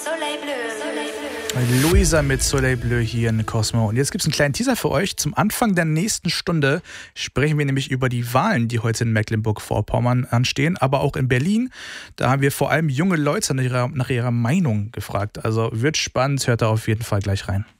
Luisa mit Soleil Bleu hier in Cosmo. Und jetzt gibt es einen kleinen Teaser für euch. Zum Anfang der nächsten Stunde sprechen wir nämlich über die Wahlen, die heute in Mecklenburg-Vorpommern anstehen, aber auch in Berlin. Da haben wir vor allem junge Leute nach ihrer Meinung gefragt. Also wird spannend, hört da auf jeden Fall gleich rein.